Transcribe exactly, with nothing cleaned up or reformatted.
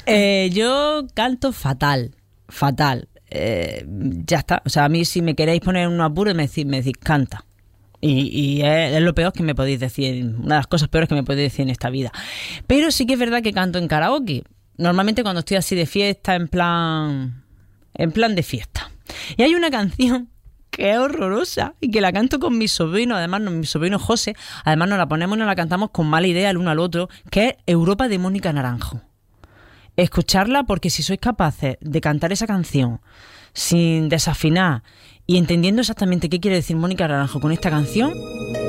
Eh, yo canto fatal, fatal. Eh, ya está. O sea, a mí si me queréis poner en un apuro, me decís, me decís canta. Y, y es, es lo peor que me podéis decir, una de las cosas peores que me podéis decir en esta vida. Pero sí que es verdad que canto en karaoke. Normalmente cuando estoy así de fiesta, en plan, en plan de fiesta. Y hay una canción que es horrorosa y que la canto con mi sobrino, además mi sobrino José, además nos la ponemos y nos la cantamos con mala idea el uno al otro, que es Europa de Mónica Naranjo. Escucharla, porque si sois capaces de cantar esa canción sin desafinar y entendiendo exactamente qué quiere decir Mónica Naranjo con esta canción,